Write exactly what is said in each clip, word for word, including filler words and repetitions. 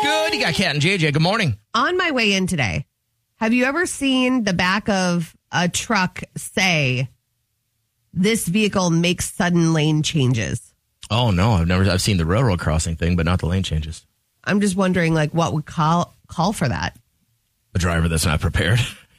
good? You got Cat and J J. Good morning. On my way in today, have you ever seen the back of a truck say, this vehicle makes sudden lane changes? Oh, no. I've never. I've seen the railroad crossing thing, but not the lane changes. I'm just wondering, like, what would call call for that? A driver that's not prepared.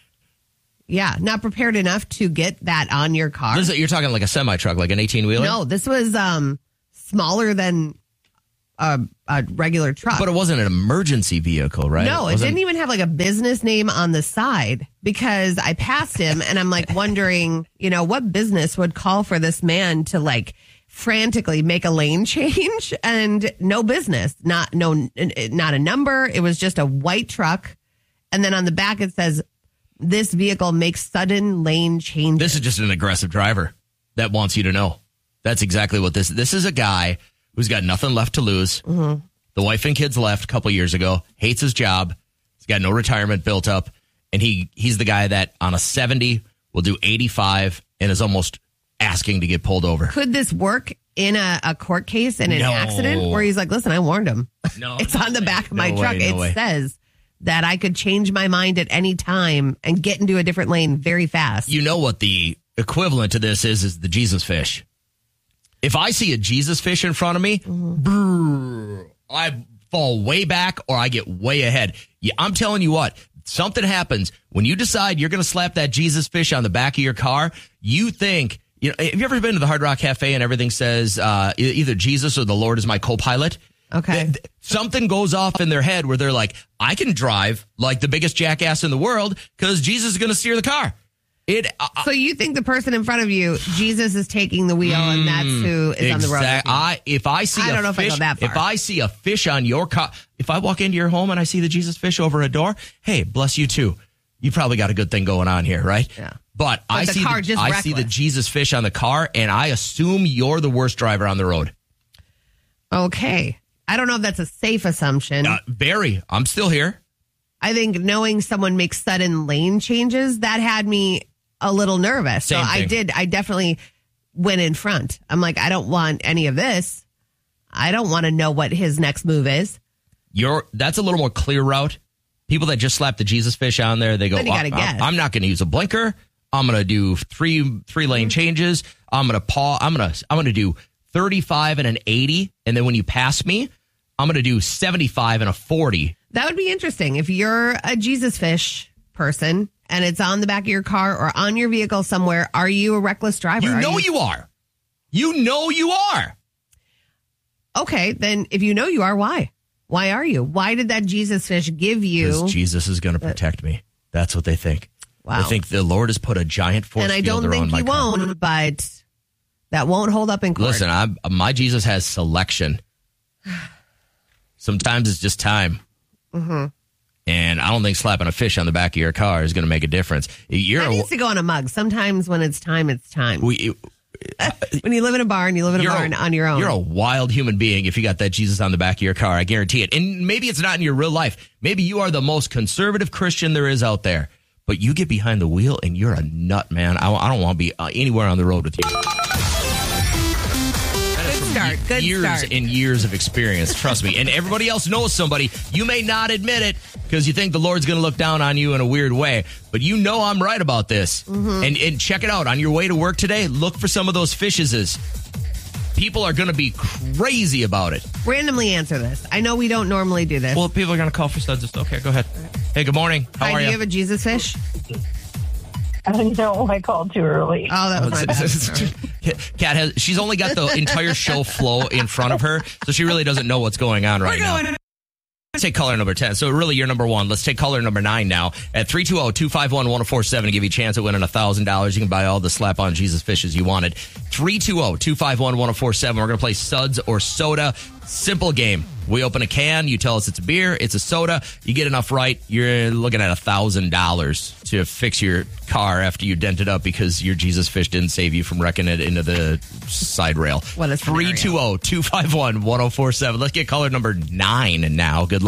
Yeah, not prepared enough to get that on your car. This is, you're talking like a semi-truck, like an eighteen-wheeler? No, this was um, smaller than a, a regular truck. But it wasn't an emergency vehicle, right? No, it, it didn't even have like a business name on the side, because I passed him and I'm like wondering, you know, what business would call for this man to like frantically make a lane change, and no business, not no, not a number. It was just a white truck. And then on the back, it says, this vehicle makes sudden lane changes. This is just an aggressive driver that wants you to know. That's exactly what this This is a guy who's got nothing left to lose. Mm-hmm. The wife and kids left a couple years ago, hates his job. He's got no retirement built up. And he he's the guy that on a seventy will do eighty-five and is almost asking to get pulled over. Could this work in a, a court case in an no. accident where he's like, listen, I warned him. No, it's no on the way. back of my no truck. Way, no it way. says that I could change my mind at any time and get into a different lane very fast. You know what the equivalent to this is, is the Jesus fish. If I see a Jesus fish in front of me, mm-hmm. brrr, I fall way back or I get way ahead. Yeah, I'm telling you what, something happens when you decide you're going to slap that Jesus fish on the back of your car. You think, you know, have you ever been to the Hard Rock Cafe and everything says uh, either Jesus or the Lord is my co-pilot? Okay. Th- something goes off in their head where they're like, I can drive like the biggest jackass in the world because Jesus is going to steer the car. It. Uh, so you think the person in front of you, Jesus is taking the wheel, mm, and that's who is exact, on the road? I if I see I don't a know fish, if I go that far. If I see a fish on your car, if I walk into your home and I see the Jesus fish over a door, hey, bless you too. You probably got a good thing going on here, right? Yeah. But, but I the see car the, just I reckless. see the Jesus fish on the car, and I assume you're the worst driver on the road. Okay. I don't know if that's a safe assumption. Uh, very. I'm still here. I think knowing someone makes sudden lane changes, that had me a little nervous. Same so thing. I did. I definitely went in front. I'm like, I don't want any of this. I don't want to know what his next move is. You're that's a little more clear route. People that just slap the Jesus fish on there, they go, Then you gotta oh, guess. I'm not going to use a blinker. I'm going to do three three lane changes. I'm going to paw. I'm going to I'm going to do thirty-five and an eighty, and then when you pass me, I'm going to do seventy-five and a forty. That would be interesting. If you're a Jesus fish person and it's on the back of your car or on your vehicle somewhere, are you a reckless driver? You Are know you are. You know you are. Okay, then if you know you are, why? Why are you? Why did that Jesus fish give you? Because Jesus is going to protect me. That's what they think. Wow. They think the Lord has put a giant force and I field don't around think my he car. won't, but that won't hold up in court. Listen, I'm, my Jesus has selection. Sometimes it's just time. Mm-hmm. And I don't think slapping a fish on the back of your car is going to make a difference. You're that a, needs to go on a mug. Sometimes when it's time, it's time. we, when you live in a barn, you live in a barn a, on your own. You're a wild human being if you got that Jesus on the back of your car. I guarantee it. And maybe it's not in your real life. Maybe you are the most conservative Christian there is out there. But you get behind the wheel and you're a nut, man. I, I don't want to be uh, anywhere on the road with you. Good start. Good years start. and years of experience, trust me. And everybody else knows somebody. You may not admit it because you think the Lord's going to look down on you in a weird way, but you know I'm right about this. Mm-hmm. And, and check it out. On your way to work today, look for some of those fishes. People are going to be crazy about it. Randomly answer this. I know we don't normally do this. Well, people are going to call for studs. Okay, go ahead. Hey, good morning. How Hi, are do you? you have a Jesus fish? No, I called too early. Oh, that was my bad. Kat has, she's only got the entire show flow in front of her, so she really doesn't know what's going on right now. Let's take caller number ten. So really, you're number one. Let's take caller number nine now at three two zero, two five one, one zero four seven to give you a chance at winning one thousand dollars. You can buy all the slap-on Jesus fishes you wanted. three two zero, two five one, one zero four seven. We're going to play Suds or Soda. Simple game. We open a can. You tell us it's a beer. It's a soda. You get enough right. You're looking at one thousand dollars to fix your car after you dent it up because your Jesus fish didn't save you from wrecking it into the side rail. What a scenario. three two zero, two five one, one zero four seven. Let's get caller number nine now. Good luck.